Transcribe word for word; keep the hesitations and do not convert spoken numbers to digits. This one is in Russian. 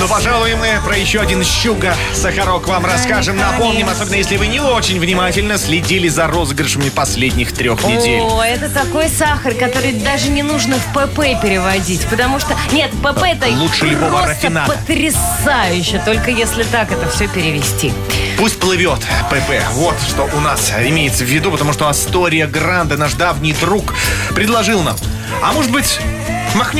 Ну, пожалуй, мы про еще один щуга-сахарок вам расскажем. Напомним, особенно если вы не очень внимательно следили за розыгрышами последних трех недель. О, это такой сахар, который даже не нужно в ПП переводить. Потому что, нет, ПП это лучше любого просто рафинада. Потрясающе. Только если так это все перевести. Пусть плывет ПП. Вот что у нас имеется в виду, потому что Астория Гранде, наш давний друг, предложил нам. А может быть, махнем